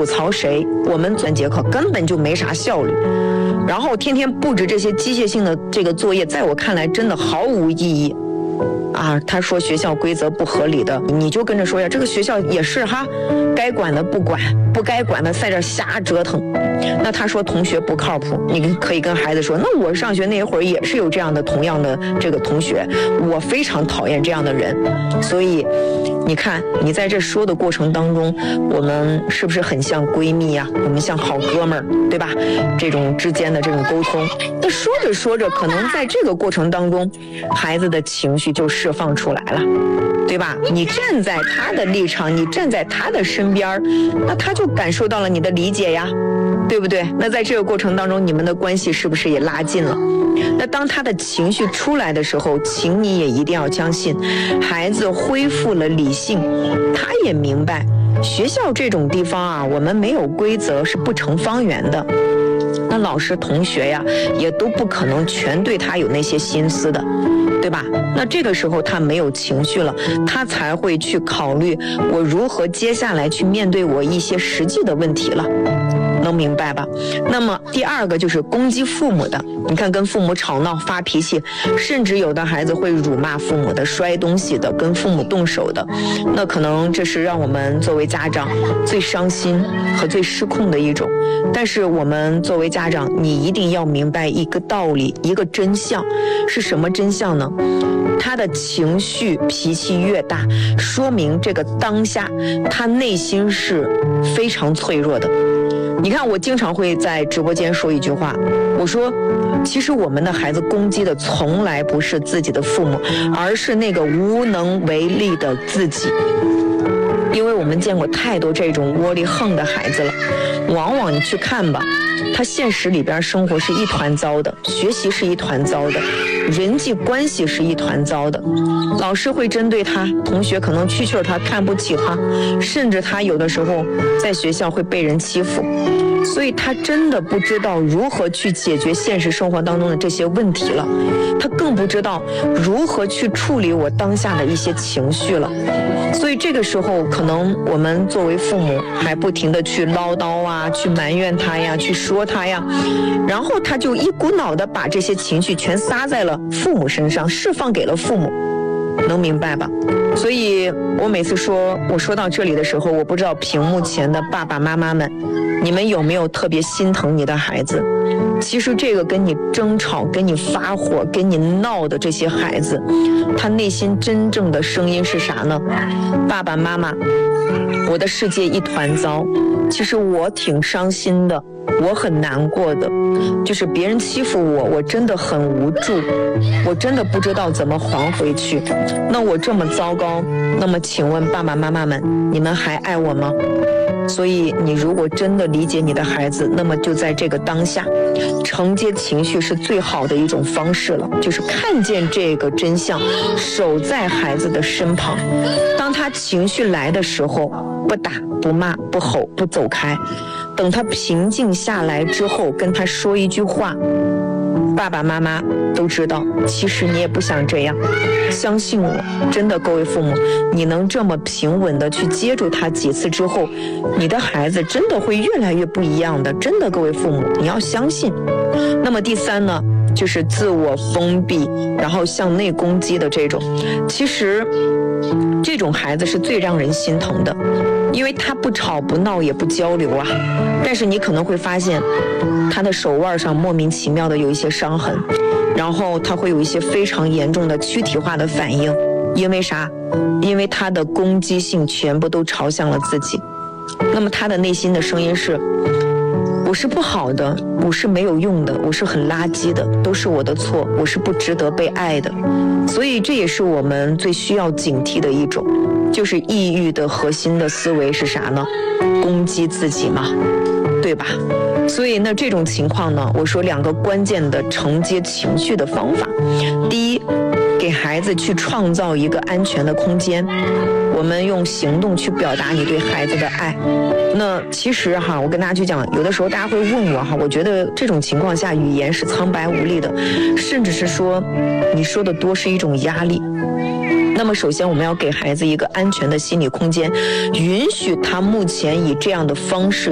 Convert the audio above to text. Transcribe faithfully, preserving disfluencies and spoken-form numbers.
吐槽谁，我们做节课根本就没啥效率，然后天天布置这些机械性的这个作业，在我看来真的毫无意义。啊，他说学校规则不合理的，你就跟着说呀，这个学校也是哈，该管的不管，不该管的在这瞎折腾。那他说同学不靠谱，你可以跟孩子说，那我上学那会儿也是有这样的同样的这个同学，我非常讨厌这样的人。所以你看你在这说的过程当中，我们是不是很像闺蜜呀、啊？我们像好哥们儿，对吧？这种之间的这种沟通，那说着说着，可能在这个过程当中，孩子的情绪就释放出来了，对吧？你站在他的立场，你站在他的身边，那他就感受到了你的理解呀，对不对？那在这个过程当中，你们的关系是不是也拉近了？那当他的情绪出来的时候，请你也一定要相信，孩子恢复了理性，他也明白学校这种地方啊，我们没有规则是不成方圆的。那老师同学呀，也都不可能全对他有那些心思的，对吧？那这个时候他没有情绪了，他才会去考虑我如何接下来去面对我一些实际的问题了。能明白吧？那么第二个就是攻击父母的，你看跟父母吵闹发脾气，甚至有的孩子会辱骂父母的，摔东西的，跟父母动手的，那可能这是让我们作为家长最伤心和最失控的一种。但是我们作为家长，你一定要明白一个道理，一个真相。是什么真相呢？他的情绪脾气越大，说明这个当下他内心是非常脆弱的。你看，我经常会在直播间说一句话，我说其实我们的孩子攻击的从来不是自己的父母，而是那个无能为力的自己。因为我们见过太多这种窝里横的孩子了，往往你去看吧，他现实里边生活是一团糟的，学习是一团糟的，人际关系是一团糟的，老师会针对他，同学可能蛐蛐他，看不起他，甚至他有的时候在学校会被人欺负，所以他真的不知道如何去解决现实生活当中的这些问题了，他更不知道如何去处理我当下的一些情绪了。所以这个时候可能我们作为父母还不停地去唠叨啊，去埋怨他呀，去说他呀，然后他就一股脑的把这些情绪全撒在了父母身上，释放给了父母，能明白吧？所以我每次说我说到这里的时候，我不知道屏幕前的爸爸妈妈们，你们有没有特别心疼你的孩子？其实这个跟你争吵、跟你发火、跟你闹的这些孩子，他内心真正的声音是啥呢？爸爸妈妈，我的世界一团糟，其实我挺伤心的，我很难过的，就是别人欺负我，我真的很无助，我真的不知道怎么还回去。那我这么糟糕，那么请问爸爸妈妈们，你们还爱我吗？所以你如果真的理解你的孩子，那么就在这个当下，承接情绪是最好的一种方式了，就是看见这个真相，守在孩子的身旁。当他情绪来的时候，不打不骂不吼不走开，等他平静下来之后，跟他说一句话，爸爸妈妈都知道，其实你也不想这样，相信我，真的，各位父母，你能这么平稳的去接住他几次之后，你的孩子真的会越来越不一样的，真的，各位父母，你要相信。那么第三呢，就是自我封闭，然后向内攻击的这种，其实这种孩子是最让人心疼的，因为他不吵不闹也不交流啊，但是你可能会发现他的手腕上莫名其妙的有一些伤痕，然后他会有一些非常严重的躯体化的反应。因为啥？因为他的攻击性全部都朝向了自己。那么他的内心的声音是，我是不好的，我是没有用的，我是很垃圾的，都是我的错，我是不值得被爱的。所以这也是我们最需要警惕的一种，就是抑郁的核心的思维是啥呢？攻击自己嘛，对吧？所以呢，这种情况呢，我说两个关键的承接情绪的方法。第一，给孩子去创造一个安全的空间，我们用行动去表达你对孩子的爱。那其实哈，我跟大家去讲，有的时候大家会问我哈，我觉得这种情况下语言是苍白无力的，甚至是说你说的多是一种压力。那么首先我们要给孩子一个安全的心理空间，允许他目前以这样的方式